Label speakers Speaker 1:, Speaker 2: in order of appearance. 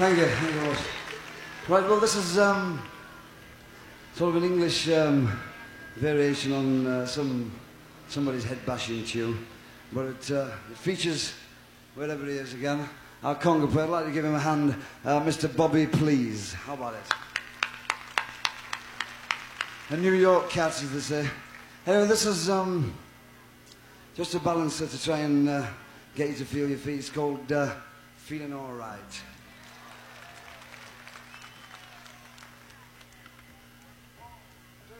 Speaker 1: Thank you. Thank you very much. Right, well, this is sort of an English variation on somebody's head bashing tune, but it features, wherever he is again, our conga player. I'd like to give him a hand, Mr. Bobby Please. How about it? A New York cat, as they say. Anyway, this is just a balancer to try and get you to feel your feet. It's called Feeling All Right.